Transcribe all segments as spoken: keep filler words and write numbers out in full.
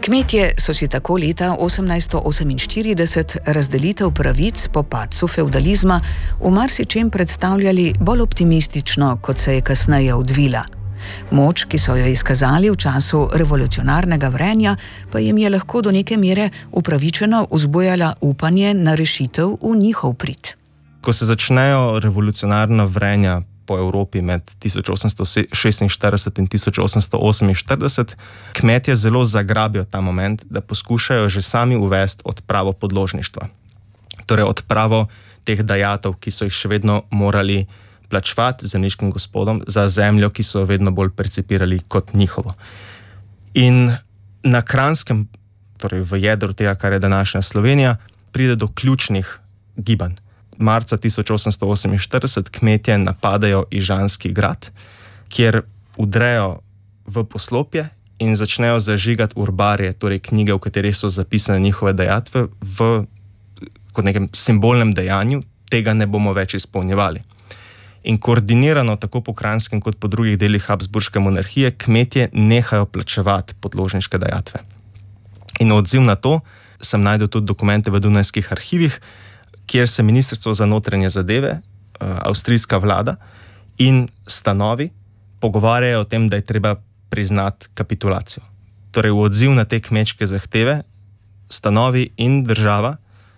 Kmetje so si tako leta osemnajststo oseminštirideset razdelitev pravic po padcu fevdalizma v marsičem predstavljali bolj optimistično, kot se je kasneje odvila. Moč, ki so jo izkazali v času revolucionarnega vrenja, pa jim je lahko do neke mere upravičeno vzbujala upanje na rešitev v njihov prid. Ko se začnejo revolucionarna vrenja po Evropi med tisoč osemsto šestinštirideset in tisoč osemsto oseminštirideset, kmetje zelo zagrabijo ta moment, da poskušajo že sami uvesti odpravo podložništva. Torej odpravo teh dajatev, ki so jih še vedno morali plačevati zemljiškim gospodom za zemljo, ki so vedno bolj percipirali kot njihovo. In na Kranjskem, torej v jedru tega, kar je današnja Slovenija, pride do ključnih gibanj. Marca tisoč osemsto oseminštirideset kmetje napadajo Ižanski grad, kjer vdrejo v poslopje in začnejo zažigati urbarje, torej knjige, v katerih so zapisane njihove dajatve, v kot nekem simbolnem dejanju, tega ne bomo več izpolnjevali. In koordinirano tako po Kranjskem kot po drugih delih Habsburške monarhije kmetje nehajo plačevati podložniške dajatve. In odziv na to sem najdel tudi dokumente v Dunajskih arhivih, kjer se Ministrstvo za notranje zadeve, avstrijska vlada in stanovi pogovarjajo o tem, da je treba priznati kapitulacijo. Torej v odziv na te kmečke zahteve stanovi in država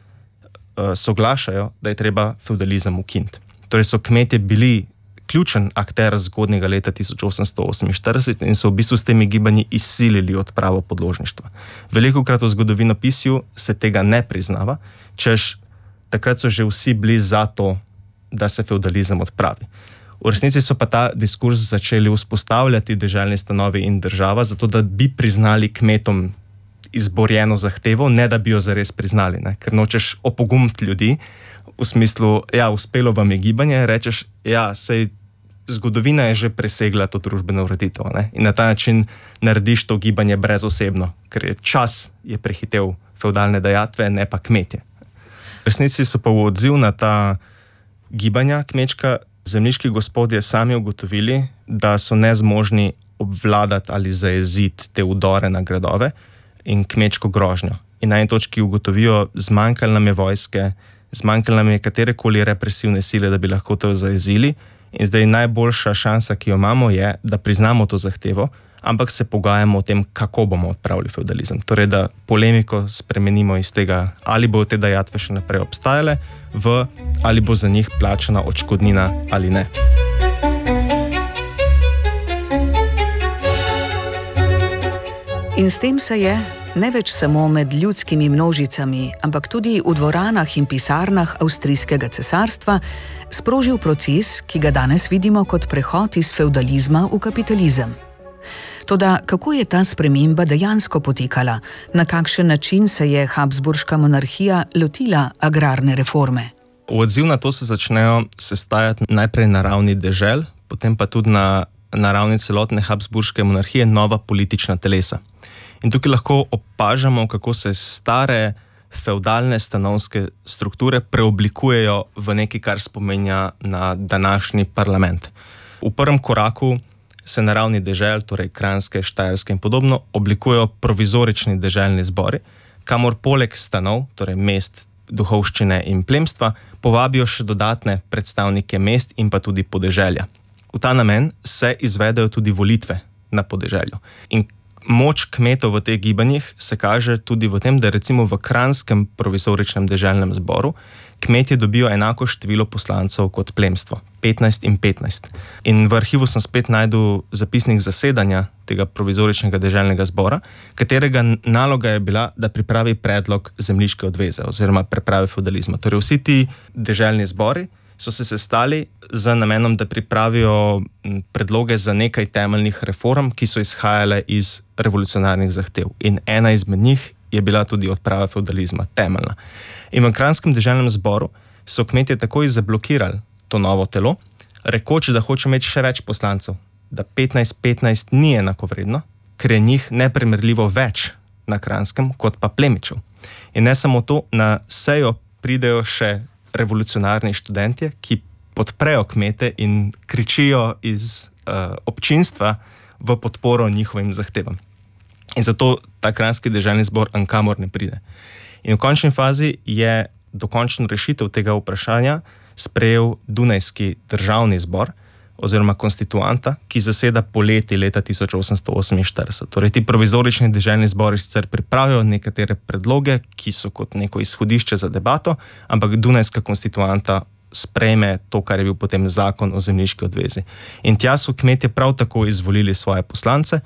soglašajo, da je treba fevdalizem ukiniti. Torej so kmetje bili ključen akter zgodnjega leta tisoč osemsto oseminštirideset in so v bistvu s temi gibanji izsilili odpravo podložništva. Velikokrat v zgodovinopisju se tega ne priznava, češ takrat so že vsi bili za to, da se fevdalizem odpravi. V resnici so pa ta diskurs začeli vzpostavljati deželni stanovi in država, zato da bi priznali kmetom izborjeno zahtevo, ne da bi jo zares priznali, ne? Ker nočeš opogumiti ljudi v smislu, ja, uspelo vam je gibanje, rečeš, ja, sej zgodovina je že presegla to družbeno ureditev, ne? In na ta način narediš to gibanje brezosebno, ker je čas je prehitev fevdalne dajatve, ne pa kmetje. V resnici so pa v odziv na ta gibanja kmečka zemljiški gospodje sami ugotovili, da so nezmožni obvladati ali zajeziti te vdore na gradove in kmečko grožnjo. In na eni točki ugotovijo, zmanjkalo nam je vojske, zmanjkalo nam je katerekoli represivne sile, da bi lahko to zajezili. In zdaj najboljša šansa, ki jo imamo, je, da priznamo to zahtevo, ampak se pogajamo o tem, kako bomo odpravili fevdalizem. Torej, da polemiko spremenimo iz tega, ali bo te dajatve še naprej obstajale, v ali bo za njih plačana odškodnina ali ne. In s tem se je, ne več samo med ljudskimi množicami, ampak tudi v dvoranah in pisarnah avstrijskega cesarstva, sprožil proces, ki ga danes vidimo kot prehod iz fevdalizma v kapitalizem. Toda kako je ta sprememba dejansko potekala? Na kakšen način se je Habsburška monarhija lotila agrarne reforme? V odziv na to se začnejo sestajati najprej na ravni dežel, potem pa tudi na, na ravni celotne Habsburške monarhije nova politična telesa. In tukaj lahko opažamo, kako se stare fevdalne stanovske strukture preoblikujejo v nekaj, kar spominja na današnji parlament. V prvem koraku se na ravni dežel, torej Kranjske, Štajerske in podobno, oblikujejo provizorični deželni zbori, kamor poleg stanov, torej mest, duhovščine in plemstva, povabijo še dodatne predstavnike mest in pa tudi podeželja. V ta namen se izvedejo tudi volitve na podeželju. In moč kmetov v teh gibanjih se kaže tudi v tem, da recimo v Kranjskem provizoričnem deželnem zboru kmetje dobijo enako število poslancev kot plemstvo, petnajst in petnajst. In v arhivu sem spet najdel zapisnik zasedanja tega provizoričnega deželnega zbora, katerega naloga je bila, da pripravi predlog zemljiške odveze oziroma preprave fevdalizma. Torej vsi ti deželni zbori so se sestali z namenom, da pripravijo predloge za nekaj temeljnih reform, ki so izhajale iz revolucionarnih zahtev. In ena izmed njih je bila tudi odprava fevdalizma, temeljna. In v Kranjskem deželnem zboru so kmetje takoj zablokirali to novo telo, rekoč, da hoče imeti še več poslancev, da petnajst petnajst ni enakovredno, ker je njih neprimerljivo več na Kranjskem kot pa plemičev. In ne samo to, na sejo pridejo še revolucionarni študentje, ki podprejo kmete in kričijo iz uh, občinstva v podporo njihovim zahtevam. In zato ta Kranjski deželni zbor nikamor ne pride. In v končni fazi je dokončno rešitev tega vprašanja sprejel Dunajski državni zbor oziroma konstituanta, ki zaseda poleti leta tisoč osemsto oseminštirideset. Torej, ti provizorični deželni zbori sicer pripravijo nekatere predloge, ki so kot neko izhodišče za debato, ampak Dunajska konstituanta sprejme to, kar je bil potem zakon o zemljiški odvezi. In tja so kmetje prav tako izvolili svoje poslance.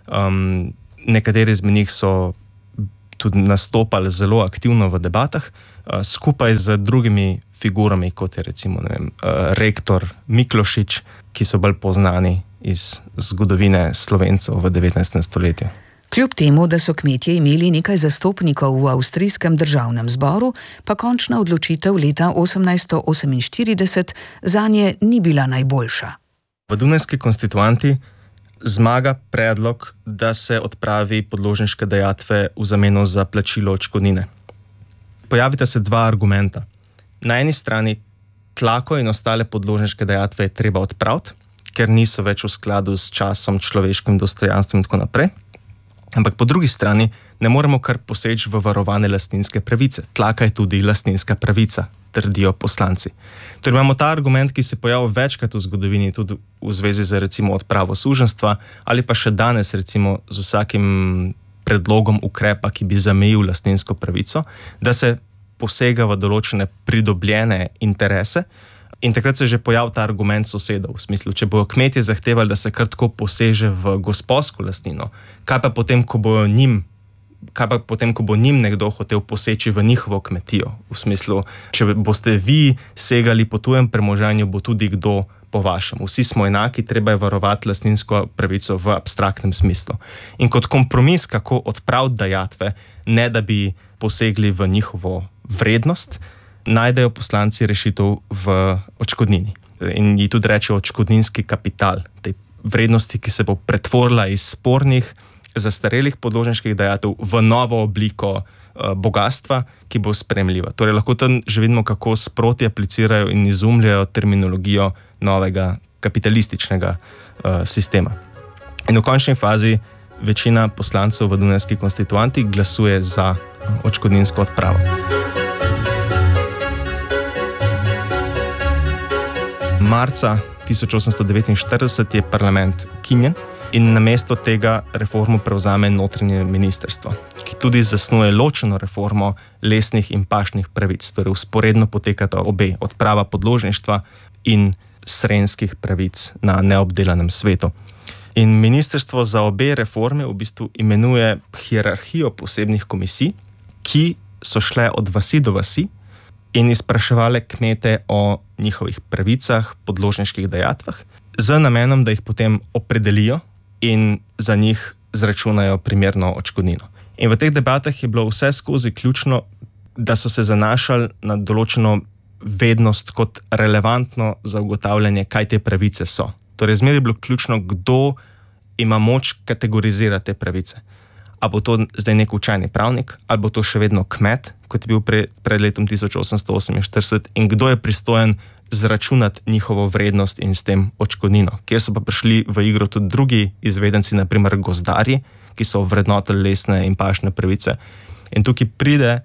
Um, nekateri izmed njih so tudi nastopali zelo aktivno v debatah, uh, skupaj z drugimi figurami, kot je recimo ne vem, uh, rektor Miklošič, ki so bolj poznani iz zgodovine Slovencev v devetnajstem stoletju. Kljub temu, da so kmetje imeli nekaj zastopnikov v avstrijskem državnem zboru, pa končna odločitev leta osemnajststo oseminštirideset zanje ni bila najboljša. V Dunajski konstituanti zmaga predlog, da se odpravi podložniške dajatve v zameno za plačilo odškodnine. Pojavita se dva argumenta. Na eni strani tlako in ostale podložniške dajatve je treba odpraviti, ker niso več v skladu s časom, človeškim dostojanstvom in tako naprej. Ampak po drugi strani ne moremo kar poseči v varovane lastninske pravice. Tlaka je tudi lastninska pravica, trdijo poslanci. Torej imamo ta argument, ki se pojavlja večkrat v zgodovini, tudi v zvezi z recimo odpravo suženjstva ali pa še danes recimo z vsakim predlogom ukrepa, ki bi zamejil lastninsko pravico, da se posega v določene pridobljene interese. In takrat se je že pojavil ta argument sosedov, v smislu, če bojo kmetje zahtevali, da se kar tako poseže v gospodsko lastnino, kaj pa potem, ko bojo njim, kaj pa potem, ko bo njim nekdo hotel poseči v njihovo kmetijo, v smislu, če boste vi segali po tujem premoženju, bo tudi kdo po vašem. Vsi smo enaki, treba je varovati lastninsko pravico v abstraktnem smislu. In kot kompromis, kako odpraviti dajatve, ne da bi posegli v njihovo vrednost, najdejo poslanci rešitev v odškodnini. In ji tudi rečejo odškodninski kapital, tej vrednosti, ki se bo pretvorila iz spornih, zastarelih podložniških dajatev v novo obliko uh, bogatstva, ki bo sprejemljiva. Torej, lahko tam že vidimo, kako sproti aplicirajo in izumljajo terminologijo novega kapitalističnega uh, sistema. In v končni fazi večina poslancev v Dunajski konstituanti glasuje za odškodninsko odpravo. Marca tisoč osemsto devetinštirideset je parlament ukinjen in namesto tega reformo prevzame notranje ministrstvo, ki tudi zasnuje ločeno reformo lesnih in pašnih pravic. Torej, vzporedno potekata obe, odprava podložništva in srenjskih pravic na neobdelanem svetu. In ministrstvo za obe reforme v bistvu imenuje hierarhijo posebnih komisij, ki so šle od vasi do vasi in izpraševale kmete o njihovih pravicah, podložniških dajatvah, z namenom, da jih potem opredelijo in za njih zračunajo primerno odškodnino. In v teh debatah je bilo vse skozi ključno, da so se zanašali na določeno vednost kot relevantno za ugotavljanje, kaj te pravice so. Torej, zmeraj je bilo ključno, kdo ima moč kategorizirati te pravice. A bo to zdaj nek učeni pravnik, ali bo to še vedno kmet, kot je bil pre, pred letom tisoč osemsto oseminštirideset, in kdo je pristojen zračunati njihovo vrednost in s tem odškodnino. Kjer so pa prišli v igro tudi drugi izvedenci, naprimer gozdarji, ki so vrednotili lesne in pašne pravice. In tukaj pride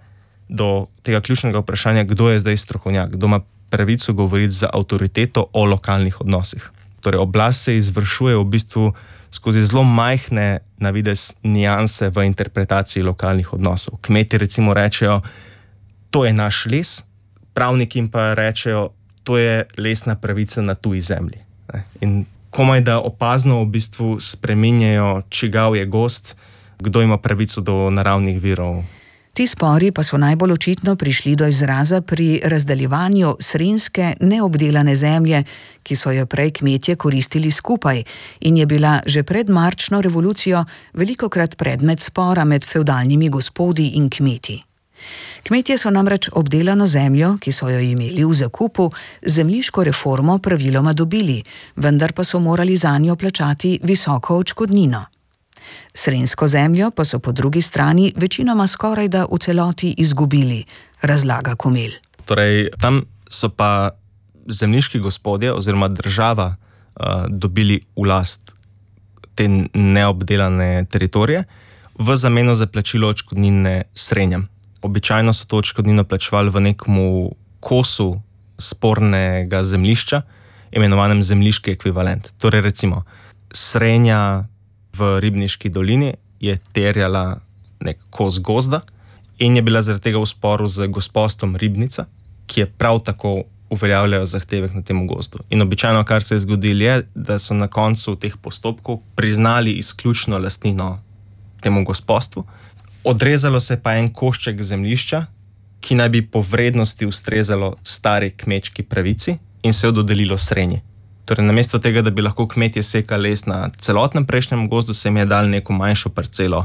do tega ključnega vprašanja, kdo je zdaj strokovnjak, kdo ima pravico govoriti za avtoriteto o lokalnih odnosih. Torej, oblast se izvršuje v bistvu skozi zelo majhne na videz nianse v interpretaciji lokalnih odnosov. Kmetje recimo rečejo, to je naš les, pravniki pa rečejo, to je lesna pravica na tuji zemlji. In komaj da opazno v bistvu spreminjajo, čigav je gost, kdo ima pravico do naravnih virov. Ti spori pa so najbolj očitno prišli do izraza pri razdeljevanju srenjske neobdelane zemlje, ki so jo prej kmetje koristili skupaj in je bila že pred marčno revolucijo velikokrat predmet spora med fevdalnimi gospodi in kmeti. Kmetje so namreč obdelano zemljo, ki so jo imeli v zakupu, zemljiško reformo praviloma dobili, vendar pa so morali zanjo plačati visoko odškodnino. Srenjsko zemljo pa so po drugi strani večinoma skorajda v celoti izgubili, razlaga Komel. Torej, tam so pa zemljiški gospodje oziroma država uh, dobili v last te neobdelane teritorije, v zameno za plačilo odškodnine srenjam. Običajno so to odškodnino plačevali v nekomu kosu spornega zemljišča, imenovanem zemljiški ekvivalent. Torej recimo, srenja v Ribniški dolini je terjala nek kos gozda in je bila zaradi tega v sporu z gospostvom Ribnica, ki je prav tako uveljavljal zahtevek na temu gozdu. In običajno, kar se je zgodilo, je, da so na koncu teh postopkov priznali izključno lastnino temu gospostvu. Odrezalo se pa en košček zemljišča, ki naj bi po vrednosti ustrezalo stari kmečki pravici in se jo dodelilo srenji. Torej, namesto tega, da bi lahko kmetje sekali les na celotnem prejšnjem gozdu, se jim je dal neko manjšo parcelo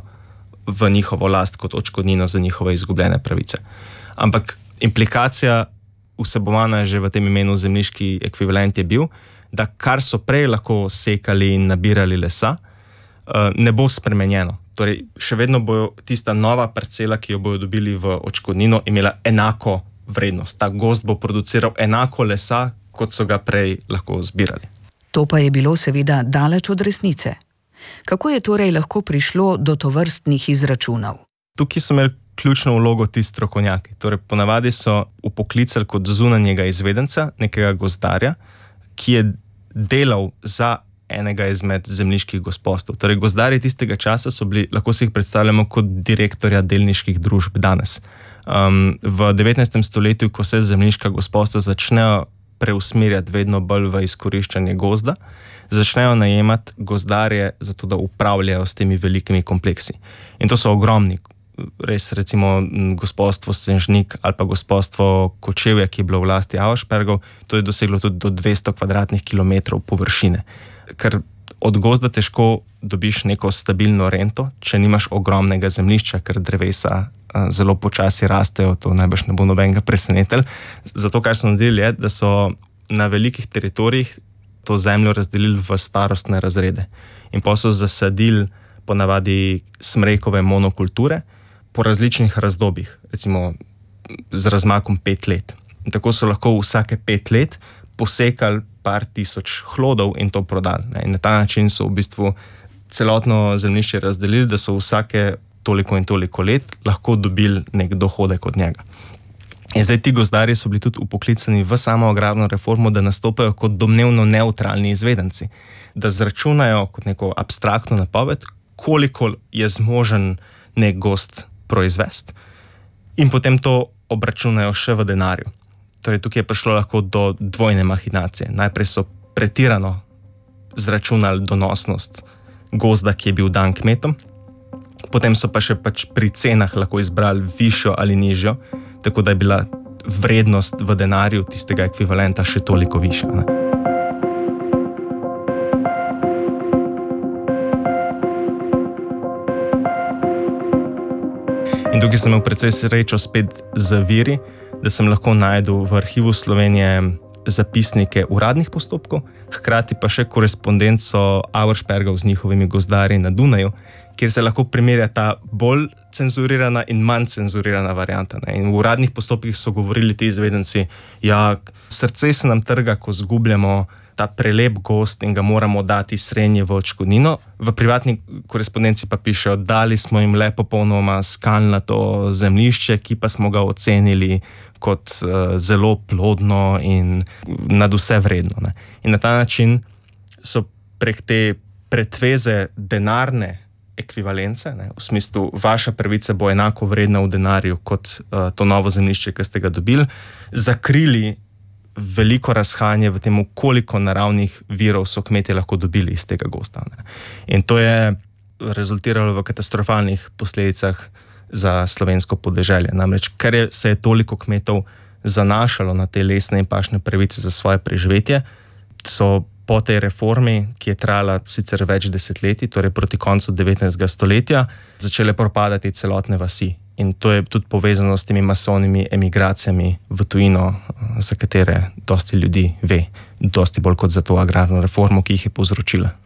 v njihovo last kot odškodnino za njihove izgubljene pravice. Ampak implikacija vsebovana že v tem imenu zemljiški ekvivalent je bil, da kar so prej lahko sekali in nabirali lesa, ne bo spremenjeno. Torej, še vedno bo tista nova parcela, ki jo bojo dobili v odškodnino, imela enako vrednost. Ta gozd bo produciral enako lesa, kot so ga prej lahko zbirali. To pa je bilo seveda daleč od resnice. Kako je torej lahko prišlo do tovrstnih izračunov? Tukaj so imeli ključno vlogo ti strokovnjaki. Torej, ponavadi so upoklicali kot zunanjega izvedenca, nekega gozdarja, ki je delal za enega izmed zemljiških gospostov. Torej, gozdarji tistega časa so bili, lahko si jih predstavljamo kot direktorja delniških družb danes. Um, v devetnajstem stoletju, ko se zemljiška gospostva začnejo preusmerjati vedno bolj v izkoriščanje gozda, začnejo najemati gozdarje zato, da upravljajo s temi velikimi kompleksi. In to so ogromni. Res, recimo gospodstvo Senžnik ali pa gospodstvo Kočevje, ki je bilo v lasti Auerspergov, to je doseglo tudi do dvesto kvadratnih kilometrov površine. Ker od gozda težko dobiš neko stabilno rento, če nimaš ogromnega zemljišča, ker drevesa zelo počasi rastejo, to najbrž ne bo nobenega presenetilo. Zato, kar so naredili, je, da so na velikih teritorijih to zemljo razdelili v starostne razrede. In pa so zasadili ponavadi smrekove monokulture po različnih razdobjih, recimo z razmakom pet let. In tako so lahko vsake pet let posekali par tisoč hlodov in to prodali. In na ta način so v bistvu celotno zemljišče razdelili, da so vsake toliko in toliko let lahko dobili nek dohodek od njega. In zdaj ti gozdarji so bili tudi upoklicani v samo agrarno reformo, da nastopajo kot domnevno neutralni izvedenci, da zračunajo kot neko abstraktno napoved, koliko je zmožen nek gozd proizvesti in potem to obračunajo še v denarju. Torej, tukaj je prišlo lahko do dvojne mahinacije. Najprej so pretirano zračunali donosnost gozda, ki je bil dan kmetom, potem so pa še pač pri cenah lahko izbrali višjo ali nižjo, tako da je bila vrednost v denarju tistega ekvivalenta še toliko višja. Ne? In tukaj sem imel precej srečo spet z viri, da sem lahko najdel v arhivu Slovenije zapisnike uradnih postopkov, hkrati pa še korespondenco Auerspergov z njihovimi gozdarji na Dunaju, kjer se lahko primerja ta bolj cenzurirana in manj cenzurirana varianta. Ne? In v uradnih postopkih so govorili ti izvedenci, ja, srce se nam trga, ko zgubljamo ta prelep gozd in ga moramo dati srenji v odškodnino. V privatni korespondenci pa pišejo, dali smo jim le popolnoma skalnato zemljišče, ki pa smo ga ocenili kot uh, zelo plodno in nad vse vredno. Ne? In na ta način so prek te pretveze denarne ekvivalence, ne, v smislu, vaša pravica bo enako vredna v denarju kot uh, to novo zemljišče, ki ste ga dobili, zakrili veliko razhajanje v tem, koliko naravnih virov so kmetje lahko dobili iz tega gozda. Ne. In to je rezultiralo v katastrofalnih posledicah za slovensko podeželje. Namreč, ker je, se je toliko kmetov zanašalo na te lesne in pašne pravice za svoje preživetje, so po tej reformi, ki je trajala sicer več desetletij, torej proti koncu devetnajstega stoletja, začele propadati celotne vasi. In to je tudi povezano s temi masovnimi emigracijami v tujino, za katere dosti ljudi ve, dosti bolj kot za to agrarno reformo, ki jih je povzročila.